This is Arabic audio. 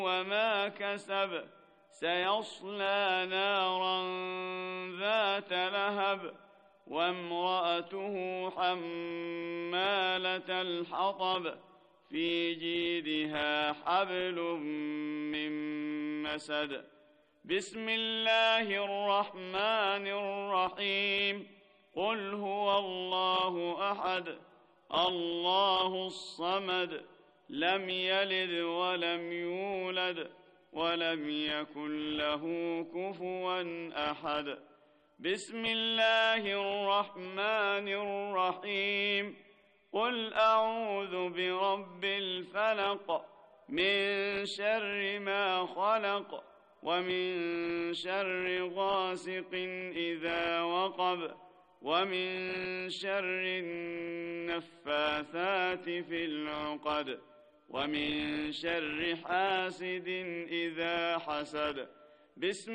وما كسب سيصلى نارا ذات لهب وامرأته حمالة الحطب في جيدها حبل من مسد. بسم الله الرحمن الرحيم. قل هو الله أحد الله الصمد لم يلد ولم يولد ولم يكن له كفوا أحد. بسم الله الرحمن الرحيم. قل أعوذ برب الفلق من شر ما خلق ومن شر غاسق إذا وقب ومن شر النفاثات في العقد ومن شر حاسد إذا حسد. بسم